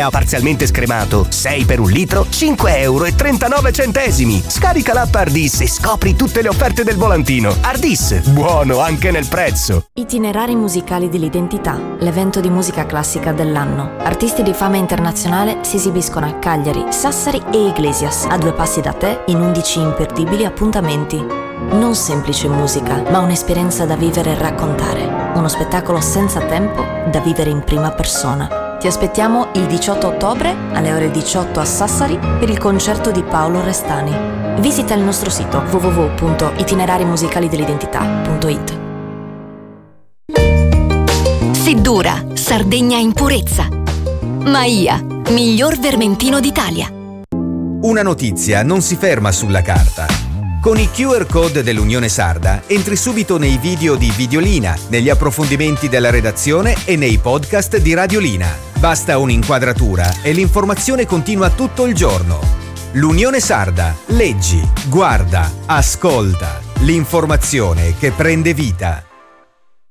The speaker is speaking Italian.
Nivea parzialmente scremato, 6 per un litro, 5,39 €. Scarica l'app Ardis e scopri tutte le offerte del volantino. Ardis, buono anche nel prezzo. Itinerari musicali dell'identità, l'evento di musica classica dell'anno. Artisti di fama internazionale si esibiscono a Cagliari, Sassari e Iglesias, a 2 passi da te, in 11 imperdibili appuntamenti. Non semplice musica, ma un'esperienza da vivere e raccontare. Uno spettacolo senza tempo da vivere in prima persona. Ti aspettiamo il 18 ottobre alle ore 18 a Sassari per il concerto di Paolo Restani. Visita il nostro sito www.itinerarimusicalidell'identità.it. Seddura, Sardegna in purezza. Maia, miglior vermentino d'Italia. Una notizia non si ferma sulla carta. Con i QR code dell'Unione Sarda entri subito nei video di Videolina, negli approfondimenti della redazione e nei podcast di Radiolina. Basta un'inquadratura e l'informazione continua tutto il giorno. L'Unione Sarda. Leggi, guarda, ascolta. L'informazione che prende vita.